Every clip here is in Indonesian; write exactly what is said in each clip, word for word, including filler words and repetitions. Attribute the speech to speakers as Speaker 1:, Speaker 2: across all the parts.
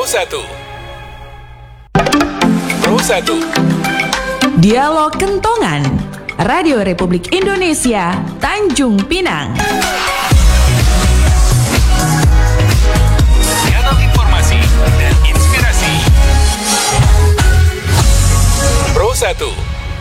Speaker 1: satu. Pro satu.
Speaker 2: Dialog Kentongan. Radio Republik Indonesia, Tanjung Pinang.
Speaker 1: Channel informasi dan inspirasi. Pro satu.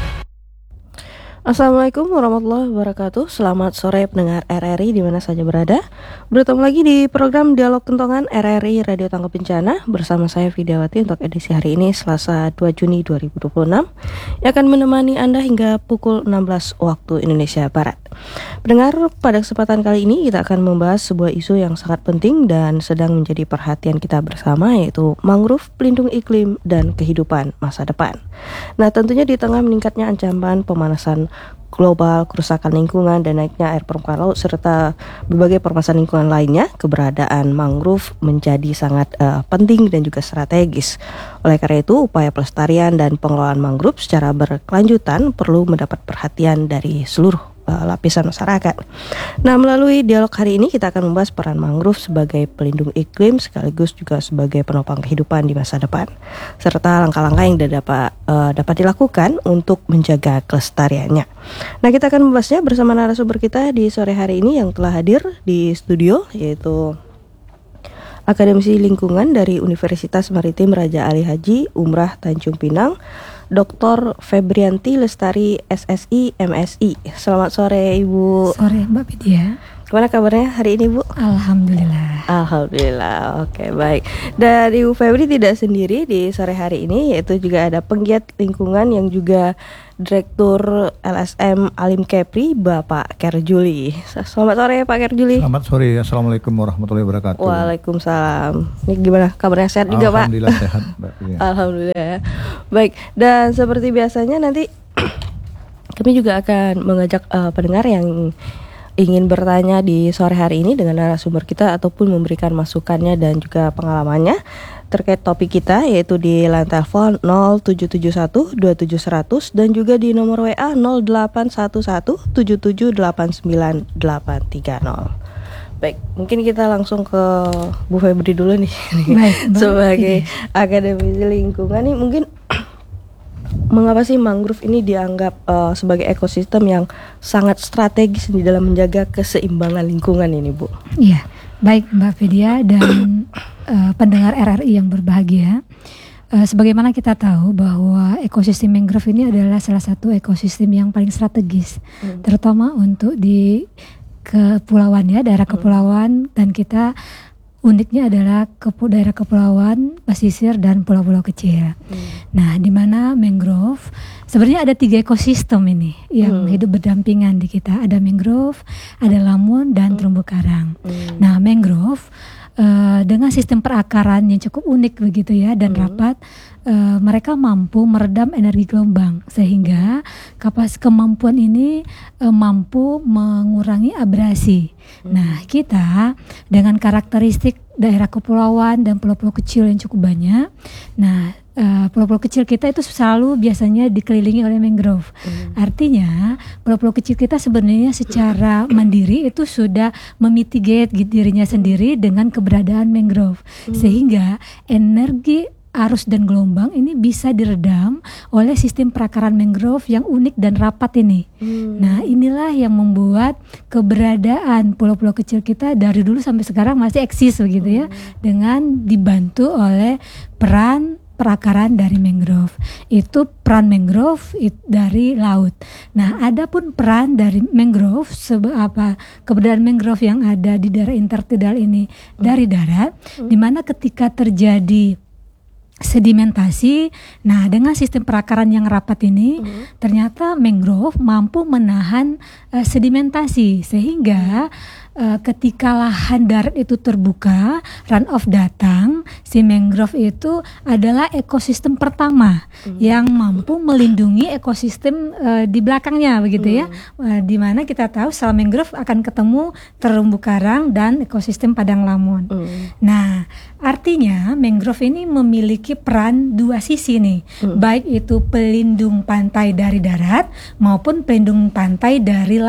Speaker 3: Assalamualaikum warahmatullahi wabarakatuh. Selamat sore pendengar R R I di mana saja berada. Bertemu lagi di program Dialog Kentongan R R I Radio Tangguh Bencana bersama saya Vidyawati untuk edisi hari ini Selasa dua Juni dua ribu dua puluh enam yang akan menemani Anda hingga pukul enam belas waktu Indonesia Barat. Pendengar, pada kesempatan kali ini kita akan membahas sebuah isu yang sangat penting dan sedang menjadi perhatian kita bersama, yaitu mangrove, pelindung iklim dan kehidupan masa depan. Nah, tentunya di tengah meningkatnya ancaman pemanasan global, kerusakan lingkungan, dan naiknya air permukaan laut serta berbagai permasalahan lingkungan lainnya, keberadaan mangrove menjadi sangat uh, penting dan juga strategis. Oleh karena itu, upaya pelestarian dan pengelolaan mangrove secara berkelanjutan perlu mendapat perhatian dari seluruh uh, lapisan masyarakat. Nah, melalui dialog hari ini kita akan membahas peran mangrove sebagai pelindung iklim sekaligus juga sebagai penopang kehidupan di masa depan, serta langkah-langkah yang dapat uh, dapat dilakukan untuk menjaga kelestariannya. Nah, kita akan membahasnya bersama narasumber kita di sore hari ini yang telah hadir di studio, yaitu akademisi lingkungan dari Universitas Maritim Raja Ali Haji Umrah Tanjung Pinang, Doktor Febrianti Lestari S S I M Si. Selamat sore Ibu.
Speaker 4: Sore Mbak Vidya.
Speaker 3: Gimana kabarnya hari ini Bu?
Speaker 4: Alhamdulillah.
Speaker 3: Alhamdulillah, oke baik. Dan Ibu Febri tidak sendiri di sore hari ini, yaitu juga ada penggiat lingkungan yang juga Direktur L S M Alim Kepri, Bapak Kerjuli. Selamat sore Pak Kerjuli.
Speaker 5: Selamat sore, Assalamualaikum warahmatullahi wabarakatuh.
Speaker 3: Waalaikumsalam. Ini gimana kabarnya, sehat juga Pak?
Speaker 5: Alhamdulillah sehat Mbak.
Speaker 3: Alhamdulillah. Baik, dan seperti biasanya nanti kami juga akan mengajak uh, pendengar yang ingin bertanya di sore hari ini dengan narasumber kita ataupun memberikan masukannya dan juga pengalamannya terkait topik kita, yaitu di line telepon nol tujuh tujuh satu dua tujuh seratus dan juga di nomor W A nol delapan satu satu tujuh tujuh delapan sembilan delapan tiga nol. Baik, mungkin kita langsung ke Bu Febri dulu nih.
Speaker 4: Baik,
Speaker 3: sebagai akademisi lingkungan nih, mungkin mengapa sih mangrove ini dianggap uh, sebagai ekosistem yang sangat strategis di dalam menjaga keseimbangan lingkungan ini, Bu?
Speaker 4: Iya, baik Mbak Vidya dan uh, pendengar R R I yang berbahagia. Uh, sebagaimana kita tahu bahwa ekosistem mangrove ini adalah salah satu ekosistem yang paling strategis, hmm. terutama untuk di kepulauan ya, daerah kepulauan, dan kita uniknya adalah ke daerah kepulauan, pesisir, dan pulau-pulau kecil. Hmm. Nah, di mana mangrove sebenarnya ada tiga ekosistem ini yang hmm. hidup berdampingan di kita. Ada mangrove, ada lamun, dan hmm. terumbu karang. Hmm. Nah, mangrove uh, dengan sistem perakaran yang cukup unik begitu ya dan hmm. rapat, uh, mereka mampu meredam energi gelombang sehingga kapas kemampuan ini uh, mampu mengurangi abrasi. Hmm. Nah, kita dengan karakteristik daerah kepulauan dan pulau-pulau kecil yang cukup banyak. Nah, uh, pulau-pulau kecil kita itu selalu biasanya dikelilingi oleh mangrove. Hmm. Artinya, pulau-pulau kecil kita sebenarnya secara mandiri itu sudah memitigate dirinya sendiri dengan keberadaan mangrove. Hmm. Sehingga energi arus dan gelombang ini bisa diredam oleh sistem perakaran mangrove yang unik dan rapat ini. Hmm. Nah, inilah yang membuat keberadaan pulau-pulau kecil kita dari dulu sampai sekarang masih eksis begitu ya, hmm. dengan dibantu oleh peran perakaran dari mangrove. Itu peran mangrove it, dari laut. Nah, adapun peran dari mangrove sebe- apa keberadaan mangrove yang ada di daerah intertidal ini hmm. dari darat, hmm. di mana ketika terjadi sedimentasi, nah dengan sistem perakaran yang rapat ini, mm-hmm. ternyata mangrove mampu menahan uh, sedimentasi sehingga uh, ketika lahan darat itu terbuka, run off datang, si mangrove itu adalah ekosistem pertama mm-hmm. yang mampu melindungi ekosistem uh, di belakangnya begitu mm-hmm. ya, uh, di mana kita tahu sel mangrove akan ketemu terumbu karang dan ekosistem padang lamun. Mm-hmm. Nah, artinya mangrove ini memiliki peran dua sisi nih, hmm. baik itu pelindung pantai dari darat maupun pelindung pantai dari laut.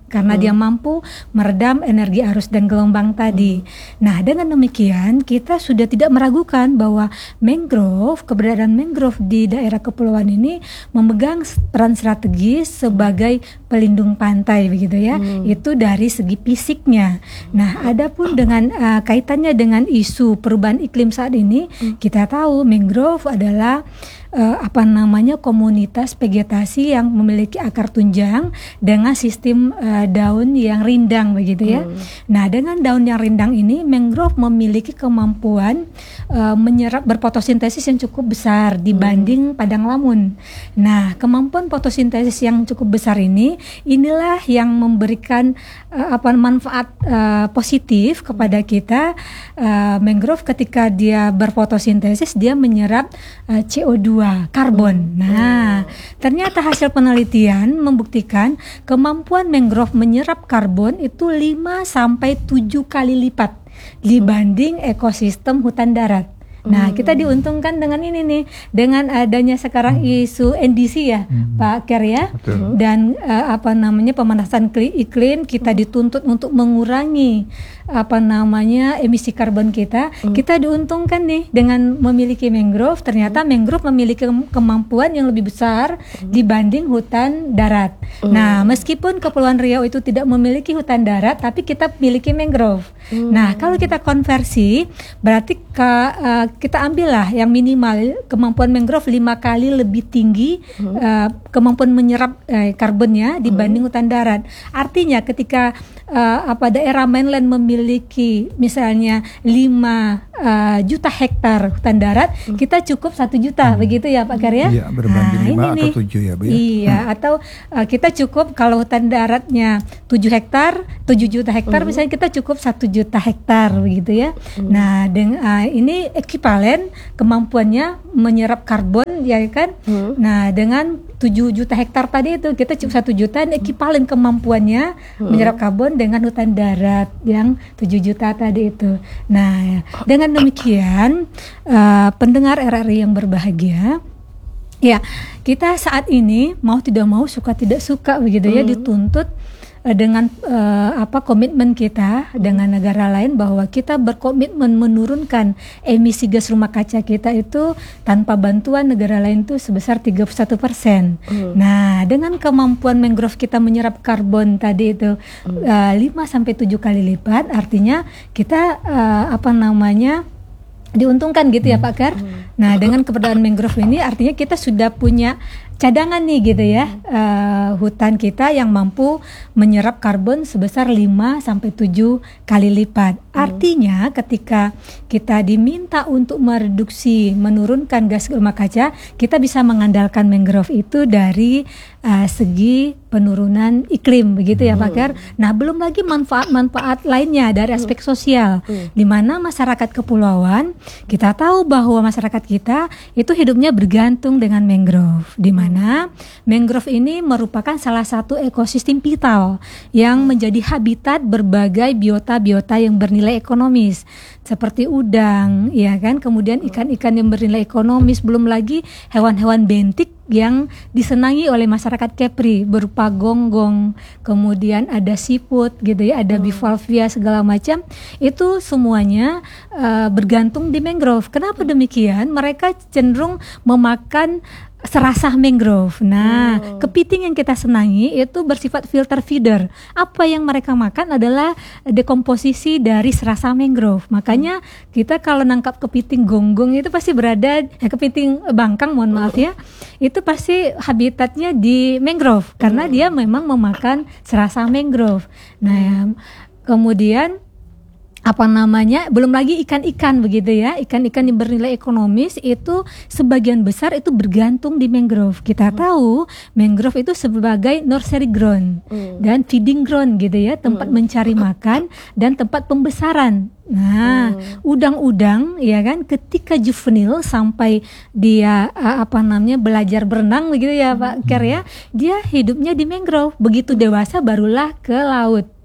Speaker 4: karena
Speaker 3: Hmm.
Speaker 4: dia mampu meredam energi arus dan gelombang tadi. Nah, dengan demikian kita sudah tidak meragukan bahwa mangrove, keberadaan mangrove di daerah kepulauan ini memegang peran strategis sebagai pelindung pantai begitu ya.
Speaker 3: Hmm.
Speaker 4: Itu dari segi fisiknya. Nah, adapun dengan uh, kaitannya dengan isu perubahan iklim saat ini, kita tahu mangrove adalah uh, apa namanya komunitas vegetasi yang memiliki akar tunjang dengan sistem uh, daun yang rindang begitu ya.
Speaker 3: Hmm.
Speaker 4: Nah, dengan daun yang rindang ini mangrove memiliki kemampuan uh, menyerap berfotosintesis yang cukup besar dibanding padang lamun. Nah, kemampuan fotosintesis yang cukup besar ini inilah yang memberikan uh, apa manfaat uh, positif kepada kita. Uh, mangrove ketika dia berfotosintesis dia menyerap uh, C O dua, karbon. Nah, ternyata hasil penelitian membuktikan kemampuan mangrove menyerap karbon itu lima sampai tujuh kali lipat dibanding ekosistem hutan darat. Nah, kita diuntungkan dengan ini nih, dengan adanya sekarang isu N D C ya,
Speaker 5: Hmm.
Speaker 4: Pak Ker ya,
Speaker 5: Betul.
Speaker 4: dan uh, apa namanya pemanasan kli- iklim, kita dituntut untuk mengurangi apa namanya emisi karbon kita. Kita diuntungkan nih dengan memiliki mangrove. Ternyata mangrove memiliki kem- kemampuan yang lebih besar dibanding hutan darat. Nah, meskipun Kepulauan Riau itu tidak memiliki hutan darat, tapi kita memiliki mangrove. Nah, kalau kita konversi, berarti ke, uh, kita ambillah yang minimal kemampuan mangrove lima kali lebih tinggi uh, kemampuan menyerap uh, karbonnya dibanding hutan darat. Artinya ketika uh, apa daerah mainland memiliki misalnya lima uh, juta hektar hutan darat, kita cukup satu juta begitu ya Pak Karya?
Speaker 5: Iya, berbanding
Speaker 4: Nah,
Speaker 5: lima
Speaker 4: ini
Speaker 5: atau
Speaker 4: nih.
Speaker 5: tujuh ya Bu ya.
Speaker 4: Iya, atau uh, kita cukup kalau hutan daratnya tujuh hektar, tujuh juta hektar, misalnya kita cukup satu juta hektar begitu ya. Nah, dengan uh, ini ekivalen kemampuannya menyerap karbon ya kan. Nah, dengan tujuh juta hektar tadi itu kita cukup satu juta, ekivalen kemampuannya menyerap karbon dengan hutan darat yang tujuh juta tadi itu. Nah, dengan demikian uh, pendengar R R I yang berbahagia, ya, kita saat ini mau tidak mau, suka tidak suka begitu ya, dituntut uh, dengan uh, apa komitmen kita dengan negara lain bahwa kita berkomitmen menurunkan emisi gas rumah kaca kita itu tanpa bantuan negara lain itu sebesar tiga puluh satu persen. Nah, dengan kemampuan mangrove kita menyerap karbon tadi itu uh, lima sampai tujuh kali lipat, artinya kita uh, apa namanya diuntungkan gitu ya Pak Kar. Nah, dengan keberadaan mangrove ini artinya kita sudah punya cadangan nih gitu ya, uh, hutan kita yang mampu menyerap karbon sebesar lima sampai tujuh kali lipat. Artinya ketika kita diminta untuk mereduksi, menurunkan gas rumah kaca, kita bisa mengandalkan mangrove itu dari uh, segi penurunan iklim begitu ya Pak Kar. Nah, belum lagi manfaat-manfaat lainnya dari aspek sosial, di mana masyarakat kepulauan, kita tahu bahwa masyarakat kita itu hidupnya bergantung dengan mangrove, di mana mangrove ini merupakan salah satu ekosistem vital yang menjadi habitat berbagai biota-biota yang bernilai ekonomis seperti udang, ya kan, kemudian ikan-ikan yang bernilai ekonomis, belum lagi hewan-hewan bentik yang disenangi oleh masyarakat Kepri berupa gonggong, kemudian ada siput gitu ya, ada bivalvia segala macam, itu semuanya uh, bergantung di mangrove. Kenapa demikian? Mereka cenderung memakan serasah mangrove. Nah, hmm. kepiting yang kita senangi itu bersifat filter feeder. Apa yang mereka makan adalah dekomposisi dari serasah mangrove. Makanya kita kalau nangkap kepiting gonggong itu pasti berada, eh, kepiting bangkang mohon maaf ya, itu pasti habitatnya di mangrove karena hmm. dia memang memakan serasah mangrove. Nah, ya, kemudian apa namanya, belum lagi ikan-ikan begitu ya, ikan-ikan yang bernilai ekonomis itu sebagian besar itu bergantung di mangrove. Kita hmm. tahu mangrove itu sebagai nursery ground hmm. dan feeding ground gitu ya, tempat hmm. mencari makan dan tempat pembesaran. Nah, hmm. udang-udang ya kan, ketika juvenil sampai dia uh, apa namanya belajar berenang begitu ya Pak Ker ya, dia hidupnya di mangrove. Begitu dewasa barulah ke laut.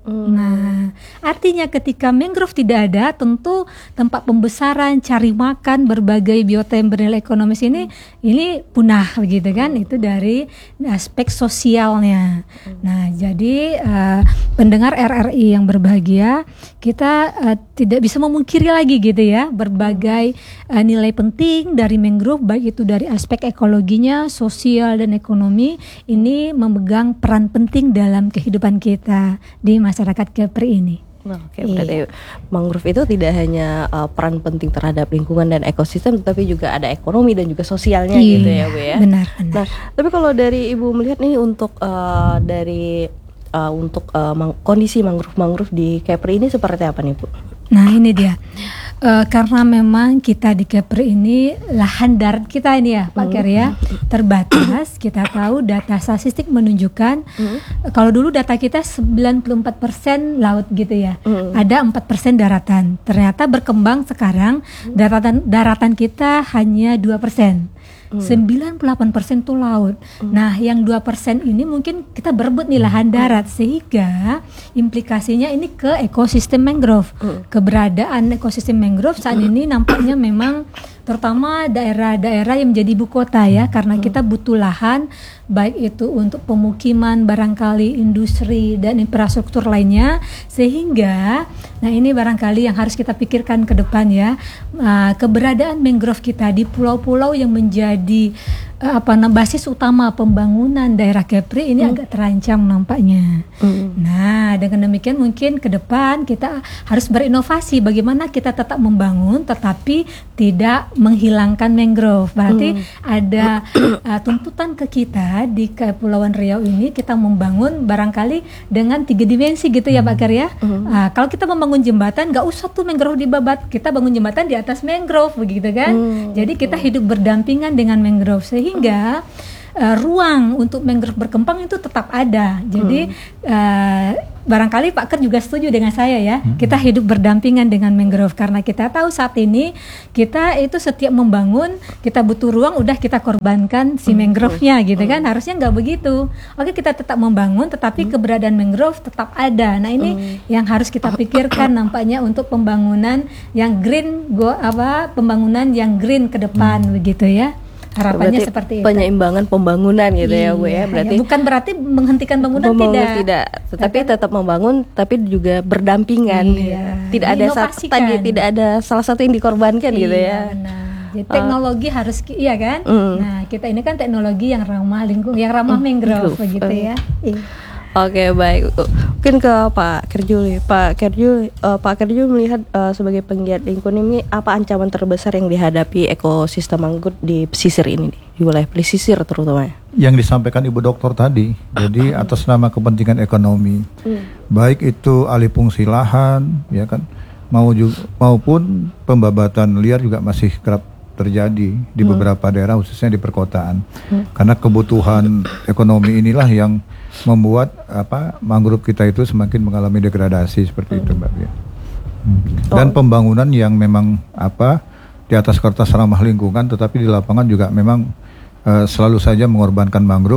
Speaker 4: Hmm. Nah, artinya ketika mangrove tidak ada, tentu tempat pembesaran, cari makan, berbagai biota yang bernilai ekonomis ini, hmm. ini punah begitu kan? Itu dari aspek sosialnya. Hmm. Nah, jadi uh, pendengar R R I yang berbahagia, kita uh, tidak bisa memungkiri lagi gitu ya, berbagai uh, nilai penting dari mangrove, baik itu dari aspek ekologinya, sosial dan ekonomi, ini memegang peran penting dalam kehidupan kita di masyarakat Kepri ini.
Speaker 3: Nah, oke, okay, berarti iya. mangrove itu tidak hanya uh, peran penting terhadap lingkungan dan ekosistem, tapi juga ada ekonomi dan juga sosialnya iya, gitu ya Bu ya.
Speaker 4: Benar, benar.
Speaker 3: Nah, tapi kalau dari Ibu melihat nih untuk uh, dari uh, untuk uh, mang- kondisi mangrove-mangrove di Kepri ini seperti apa nih Bu?
Speaker 4: Nah ini dia. Uh, karena memang kita di Kepri ini lahan darat kita ini ya Pak Ker ya terbatas. Kita tahu data statistik menunjukkan hmm. kalau dulu data kita sembilan puluh empat persen laut gitu ya, hmm. ada empat persen daratan. Ternyata berkembang sekarang daratan daratan kita hanya dua persen. sembilan puluh delapan persen itu laut. Hmm. Nah, yang dua persen ini mungkin kita berebut nih lahan darat, sehingga implikasinya ini ke ekosistem mangrove. Hmm. Keberadaan ekosistem mangrove saat hmm. ini nampaknya memang terutama daerah-daerah yang menjadi ibu kota ya, karena kita butuh lahan baik itu untuk pemukiman, barangkali industri dan infrastruktur lainnya, sehingga nah ini barangkali yang harus kita pikirkan ke depan ya, uh, keberadaan mangrove kita di pulau-pulau yang menjadi uh, apa namanya basis utama pembangunan daerah Kepri ini hmm. agak terancam nampaknya. Hmm. Nah, dengan demikian mungkin ke depan kita harus berinovasi bagaimana kita tetap membangun tetapi tidak menghilangkan mangrove. Berarti hmm. ada uh, tuntutan ke kita di Kepulauan Riau ini, kita membangun barangkali dengan tiga dimensi gitu ya Pak Karya. Hmm. Uh, kalau kita membangun jembatan, nggak usah tuh mangrove dibabat, kita bangun jembatan di atas mangrove begitu kan. Hmm. Jadi kita hidup berdampingan dengan mangrove sehingga uh, ruang untuk mangrove berkembang itu tetap ada. Jadi hmm. uh, barangkali Pak Ker juga setuju dengan saya ya, hmm. kita hidup berdampingan dengan mangrove karena kita tahu saat ini kita itu setiap membangun kita butuh ruang, udah kita korbankan si mangrove-nya gitu kan. Harusnya nggak begitu. Oke, kita tetap membangun tetapi hmm. keberadaan mangrove tetap ada. Nah ini hmm. yang harus kita pikirkan nampaknya untuk pembangunan yang green, go apa pembangunan yang green ke depan hmm. begitu ya. Harapannya berarti seperti itu.
Speaker 3: Penyeimbangan pembangunan gitu iya, ya Bu ya. Berarti
Speaker 4: bukan berarti menghentikan bangunan
Speaker 3: tidak.
Speaker 4: tidak.
Speaker 3: Tetapi tetap, tetap membangun tapi juga berdampingan. Iya. Tidak ada sa- tadi tidak ada salah satu yang dikorbankan iya, gitu ya.
Speaker 4: Benar. Jadi teknologi uh, harus iya kan? Mm. Nah, kita ini kan teknologi yang ramah lingkungan, yang ramah mm. mangrove begitu ya. Iya.
Speaker 3: Oke, baik. Mungkin ke Pak Kerjul. Pak Kerjul, uh, Pak Kerjul melihat uh, sebagai penggiat lingkungan ini apa ancaman terbesar yang dihadapi ekosistem mangrove di pesisir ini, di wilayah pesisir terutama?
Speaker 5: Yang disampaikan Ibu Doktor tadi, jadi atas nama kepentingan ekonomi, hmm. baik itu alih fungsi lahan, ya kan, mau juga, maupun pembabatan liar juga masih kerap terjadi di hmm. beberapa daerah khususnya di perkotaan. Hmm. Karena kebutuhan ekonomi inilah yang membuat apa mangrove kita itu semakin mengalami degradasi seperti hmm. itu Mbak ya. Hmm. Dan oh. pembangunan yang memang apa di atas kertas ramah lingkungan tetapi di lapangan juga memang uh, selalu saja mengorbankan mangrove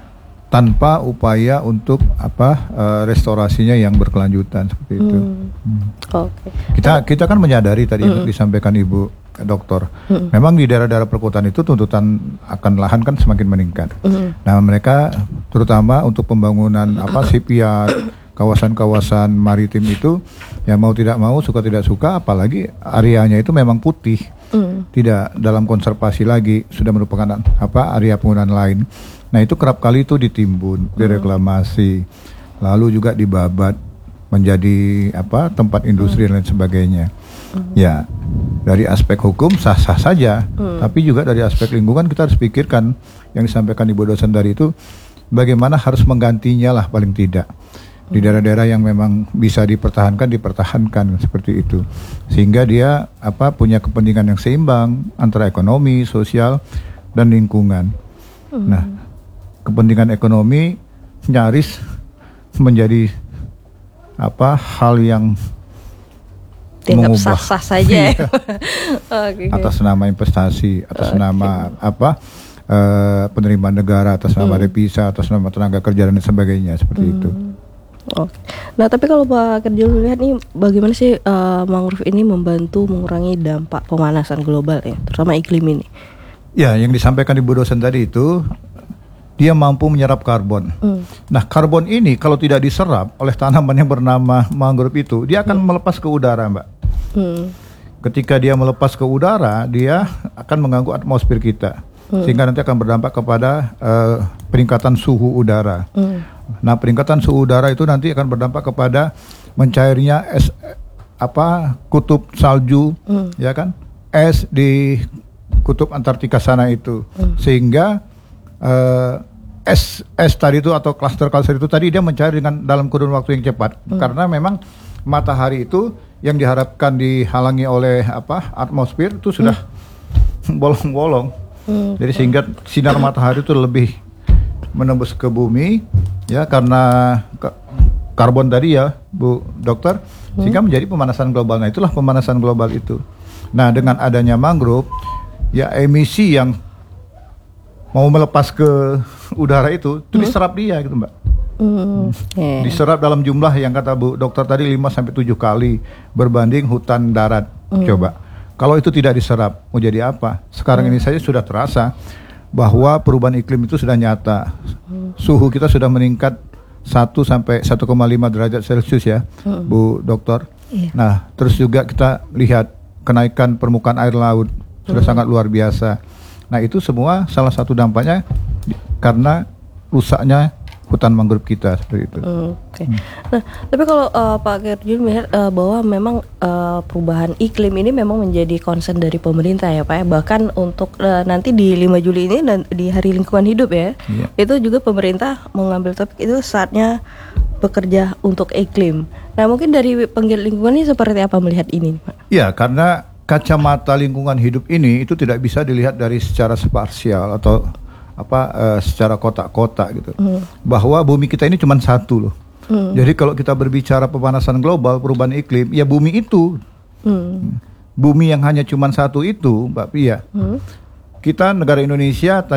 Speaker 5: tanpa upaya untuk apa uh, restorasinya yang berkelanjutan seperti itu. Hmm. Hmm. Oke. Okay. Kita kita kan menyadari tadi hmm. yang disampaikan Ibu Doktor, hmm. memang di daerah-daerah perkotaan itu tuntutan akan lahan kan semakin meningkat. Hmm. Nah mereka terutama untuk pembangunan apa shipyard, kawasan-kawasan maritim itu, ya mau tidak mau suka tidak suka, apalagi areanya itu memang putih, hmm. tidak dalam konservasi lagi, sudah merupakan apa area penggunaan lain. Nah itu kerap kali itu ditimbun, direklamasi, lalu juga dibabat menjadi apa tempat industri hmm. dan lain sebagainya. Hmm. Ya, dari aspek hukum sah-sah saja, hmm. tapi juga dari aspek lingkungan kita harus pikirkan yang disampaikan Ibu dosen tadi itu bagaimana harus menggantinya lah paling tidak di daerah-daerah yang memang bisa dipertahankan dipertahankan seperti itu, sehingga dia apa punya kepentingan yang seimbang antara ekonomi, sosial dan lingkungan. Hmm. Nah, kepentingan ekonomi nyaris menjadi apa hal yang
Speaker 3: dianggap sah-sah saja ya.
Speaker 5: Okay. Atas nama investasi, atas okay. nama apa uh, penerimaan negara, atas nama hmm. devisa, atas nama tenaga kerja dan sebagainya seperti hmm. itu.
Speaker 3: Oke. Nah, tapi kalau Pak Kerjul melihat nih bagaimana sih uh, mangrove ini membantu mengurangi dampak pemanasan global ya, terutama iklim ini?
Speaker 5: Ya, yang disampaikan Ibu dosen tadi itu dia mampu menyerap karbon. Hmm. Nah, karbon ini kalau tidak diserap oleh tanaman yang bernama mangrove itu, dia akan hmm. melepas ke udara, Mbak. Hmm. Ketika dia melepas ke udara, dia akan mengganggu atmosfer kita. Hmm. Sehingga nanti akan berdampak kepada uh, peningkatan suhu udara. Hmm. Nah, peningkatan suhu udara itu nanti akan berdampak kepada mencairnya es apa kutub salju, hmm. ya kan, es di kutub Antartika sana itu, hmm. sehingga uh, es es tadi itu atau klaster-klaster itu tadi dia mencair dengan dalam kurun waktu yang cepat, hmm. karena memang matahari itu yang diharapkan dihalangi oleh apa atmosfer itu sudah hmm. bolong-bolong. Hmm. Jadi sehingga sinar matahari itu lebih menembus ke bumi ya karena ke, karbon tadi ya Bu Dokter, hmm. sehingga menjadi pemanasan global. Nah, itulah pemanasan global itu. Nah, dengan adanya mangrove ya emisi yang mau melepas ke udara itu itu hmm. diserap dia gitu, Mbak. Hmm. Yeah. Diserap dalam jumlah yang kata Bu Dokter tadi lima sampai tujuh kali berbanding hutan darat. Hmm. Coba. Kalau itu tidak diserap, mau jadi apa? Sekarang hmm. ini saja sudah terasa bahwa perubahan iklim itu sudah nyata. Hmm. Suhu kita sudah meningkat satu sampai satu koma lima derajat Celcius ya, hmm. Bu Dokter. Iya. Nah, terus juga kita lihat kenaikan permukaan air laut sudah hmm. sangat luar biasa. Nah, itu semua salah satu dampaknya karena rusaknya hutan mangrove kita seperti itu. Hmm, Oke. Okay. Hmm. Nah, tapi kalau uh, Pak Kerjul melihat uh, bahwa memang uh, perubahan iklim ini memang menjadi concern dari pemerintah ya Pak ya. Bahkan untuk uh, nanti di lima Juli ini dan di Hari Lingkungan Hidup ya, yeah. itu juga pemerintah mengambil topik itu saatnya bekerja untuk iklim. Nah, mungkin dari penggiat lingkungan ini seperti apa melihat ini Pak? Ya, karena kacamata lingkungan hidup ini itu tidak bisa dilihat dari secara sparsial atau apa uh, secara kotak-kotak gitu. Hmm. Bahwa bumi kita ini cuma satu loh. Hmm. Jadi kalau kita berbicara pemanasan global, perubahan iklim, ya bumi itu. Hmm. Bumi yang hanya cuma satu itu, Mbak Pia. Hmm. Kita negara Indonesia